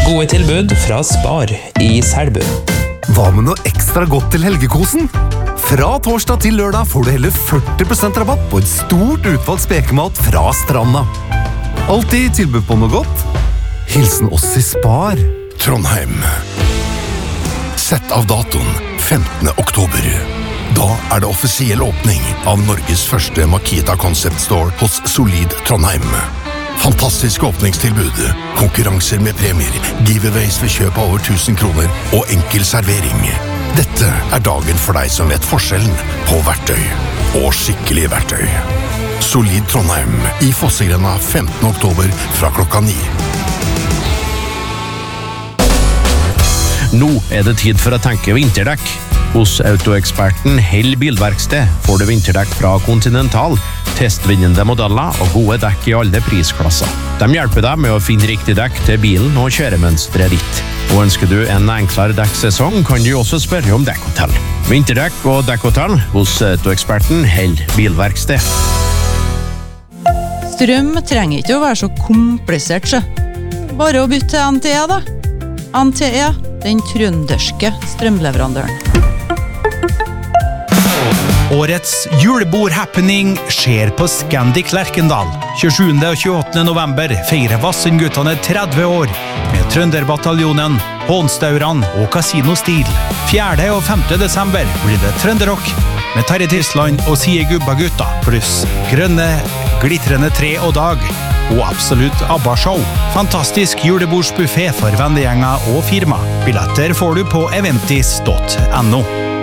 Gode tilbud fra Spar i Selbu. Hva med noe ekstra godt til helgekosen? Fra torsdag til lørdag får du hele 40% rabatt på et stort utvalgt spekemat fra Stranda. Alltid tilbud på noe godt. Hilsen oss i Spar. Trondheim. Sett av datoen 15. oktober. Da det offisiell åpning av Norges første Makita Concept Store hos Solid Trondheim. Fantastisk åpningstilbud, konkurranser med premier, giveaways ved kjøp av over 1000 kroner og enkel servering. Dette dagen for deg som vet forskjellen på verktøy og skikkelig verktøy. Solid Trondheim i Fossegrena 15. oktober fra klokka 9. Nå det tid for å tenke vinterdekk. Hos autoeksperten Hell Bilverksted får du vinterdekk fra Continental, testvinnende modeller og gode dekk i alle prisklasser. De hjelper deg med å finne riktig dekk til bilen og kjøremønstret ditt. Og ønsker du en enklere dekksesong, kan du også spørre om dekkhotell. Vinterdekk og dekkhotell hos autoeksperten Hell Bilverksted. Strøm trenger ikke å være så komplisert, så. Bare å bytte til NTE, da. NTE, den trønderske strømleverandøren. Årets julebord-happening skjer på Scandic Lerkendal. 27. og 28. november feirer Vassendguttene 30 år med Trønderbataljonen, Hånstauran og Casino Stil. 4. og 5. desember blir det Trønderrock med Terje Tirsland og Sie Gubba Gutta, pluss grønne, glitrende tre og dag og absolutt ABBA-show. Fantastisk julebordsbuffet for vennegjenger og firma. Billetter får du på eventis.no.